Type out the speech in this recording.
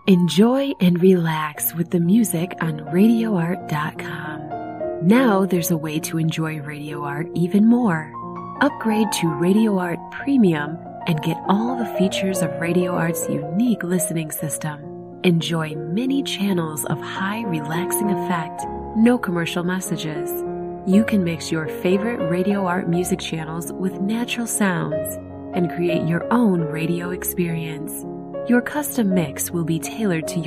Enjoy and relax with the music on RadioArt.com. Now there's a way to enjoy Radio Art even more. Upgrade to Radio Art Premium and get all the features of Radio Art's unique listening system. Enjoy many channels of high relaxing effect, no commercial messages. You can mix your favorite Radio Art music channels with natural sounds and create your own radio experience. Your custom mix will be tailored to